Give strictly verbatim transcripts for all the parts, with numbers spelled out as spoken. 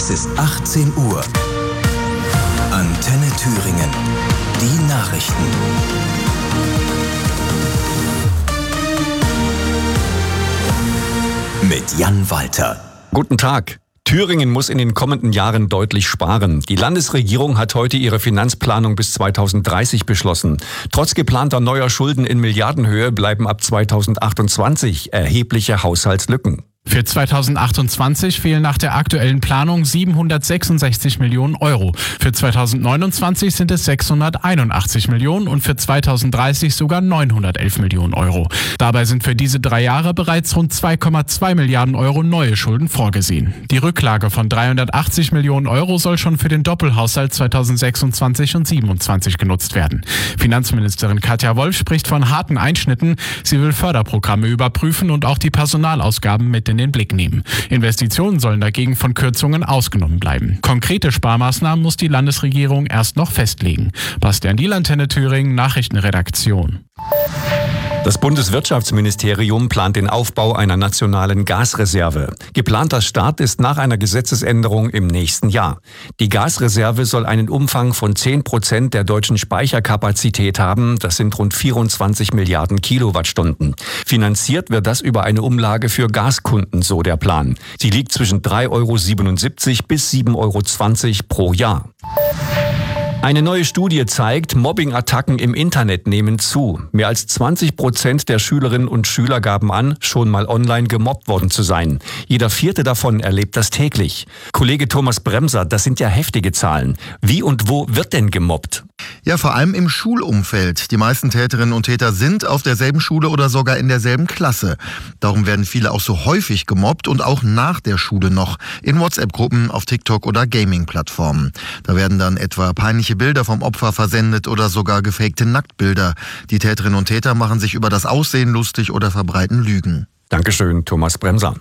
Es ist achtzehn Uhr. Antenne Thüringen. Die Nachrichten. Mit Jan Walter. Guten Tag. Thüringen muss in den kommenden Jahren deutlich sparen. Die Landesregierung hat heute ihre Finanzplanung bis zweitausenddreißig beschlossen. Trotz geplanter neuer Schulden in Milliardenhöhe bleiben ab zweitausendachtundzwanzig erhebliche Haushaltslücken. Für zweitausendachtundzwanzig fehlen nach der aktuellen Planung siebenhundertsechsundsechzig Millionen Euro. Für zweitausendneunundzwanzig sind es sechshunderteinundachtzig Millionen und für zweitausenddreißig sogar neunhundertelf Millionen Euro. Dabei sind für diese drei Jahre bereits rund zwei Komma zwei Milliarden Euro neue Schulden vorgesehen. Die Rücklage von dreihundertachtzig Millionen Euro soll schon für den Doppelhaushalt zweitausendsechsundzwanzig und siebenundzwanzig genutzt werden. Finanzministerin Katja Wolf spricht von harten Einschnitten. Sie will Förderprogramme überprüfen und auch die Personalausgaben mit in den Blick nehmen. Investitionen sollen dagegen von Kürzungen ausgenommen bleiben. Konkrete Sparmaßnahmen muss die Landesregierung erst noch festlegen. Bastian Diel, Antenne Thüringen, Nachrichtenredaktion. Das Bundeswirtschaftsministerium plant den Aufbau einer nationalen Gasreserve. Geplanter Start ist nach einer Gesetzesänderung im nächsten Jahr. Die Gasreserve soll einen Umfang von zehn Prozent der deutschen Speicherkapazität haben. Das sind rund vierundzwanzig Milliarden Kilowattstunden. Finanziert wird das über eine Umlage für Gaskunden, so der Plan. Sie liegt zwischen drei Euro siebenundsiebzig bis sieben Euro zwanzig pro Jahr. Eine neue Studie zeigt, Mobbing-Attacken im Internet nehmen zu. Mehr als zwanzig Prozent der Schülerinnen und Schüler gaben an, schon mal online gemobbt worden zu sein. Jeder Vierte davon erlebt das täglich. Kollege Thomas Bremser, das sind ja heftige Zahlen. Wie und wo wird denn gemobbt? Ja, vor allem im Schulumfeld. Die meisten Täterinnen und Täter sind auf derselben Schule oder sogar in derselben Klasse. Darum werden viele auch so häufig gemobbt und auch nach der Schule noch. In WhatsApp-Gruppen, auf TikTok oder Gaming-Plattformen. Da werden dann etwa peinliche Bilder vom Opfer versendet oder sogar gefakte Nacktbilder. Die Täterinnen und Täter machen sich über das Aussehen lustig oder verbreiten Lügen. Dankeschön, Thomas Bremser.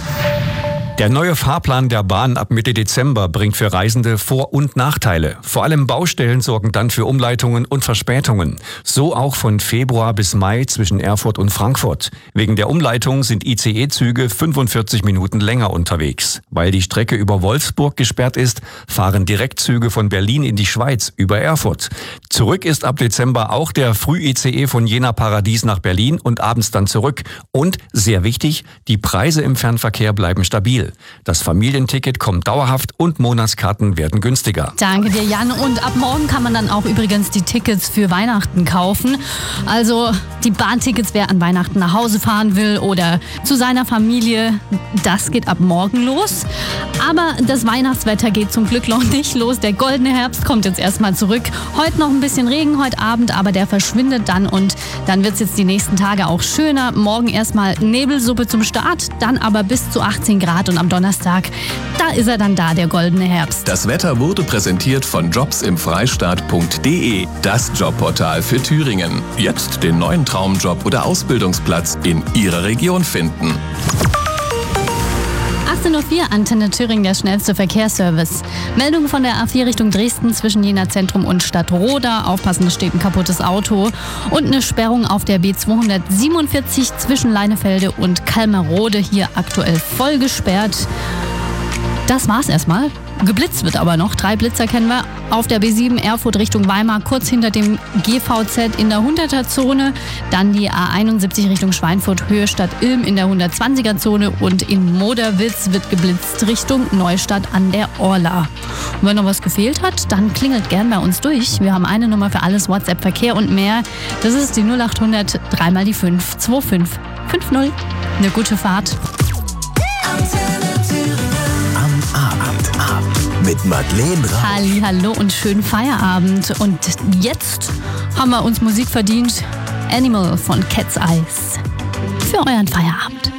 Der neue Fahrplan der Bahn ab Mitte Dezember bringt für Reisende Vor- und Nachteile. Vor allem Baustellen sorgen dann für Umleitungen und Verspätungen. So auch von Februar bis Mai zwischen Erfurt und Frankfurt. Wegen der Umleitung sind I C E-Züge fünfundvierzig Minuten länger unterwegs. Weil die Strecke über Wolfsburg gesperrt ist, fahren Direktzüge von Berlin in die Schweiz über Erfurt. Zurück ist ab Dezember auch der Früh-I C E von Jena Paradies nach Berlin und abends dann zurück. Und, sehr wichtig, die Preise im Fernverkehr bleiben stabil. Das Familienticket kommt dauerhaft und Monatskarten werden günstiger. Danke dir, Jan. Und ab morgen kann man dann auch übrigens die Tickets für Weihnachten kaufen. Also die Bahntickets, wer an Weihnachten nach Hause fahren will oder zu seiner Familie, das geht ab morgen los. Aber das Weihnachtswetter geht zum Glück noch nicht los. Der goldene Herbst kommt jetzt erstmal zurück. Heute noch ein bisschen Regen, heute Abend, aber der verschwindet dann und dann wird es jetzt die nächsten Tage auch schöner. Morgen erstmal Nebelsuppe zum Start, dann aber bis zu achtzehn Grad und am Donnerstag, da ist er dann da, der goldene Herbst. Das Wetter wurde präsentiert von jobs im freistaat punkt de, das Jobportal für Thüringen. Jetzt den neuen Traumjob oder Ausbildungsplatz in Ihrer Region finden. achtzehn Uhr vier, Antenne Thüringen, der schnellste Verkehrsservice. Meldung von der A vier Richtung Dresden zwischen Jena Zentrum und Stadtroda. Aufpassen, es steht ein kaputtes Auto. Und eine Sperrung auf der B zweihundertsiebenundvierzig zwischen Leinefelde und Kalmerode. Hier aktuell voll gesperrt. Das war's erstmal. Geblitzt wird aber noch. Drei Blitzer kennen wir. Auf der B sieben Erfurt Richtung Weimar, kurz hinter dem G V Z in der hunderter Zone. Dann die A einundsiebzig Richtung Schweinfurt, Höhe Stadt Ilm in der hundertzwanziger Zone. Und in Moderwitz wird geblitzt Richtung Neustadt an der Orla. Und wenn noch was gefehlt hat, dann klingelt gern bei uns durch. Wir haben eine Nummer für alles, WhatsApp, Verkehr und mehr. Das ist die null achthundert, dreimal die fünf, zwei fünf fünf null. Eine gute Fahrt. Mit Madeleine Rauf. Halli, hallo und schönen Feierabend. Und jetzt haben wir uns Musik verdient. Animal von Cat's Eyes. Für euren Feierabend.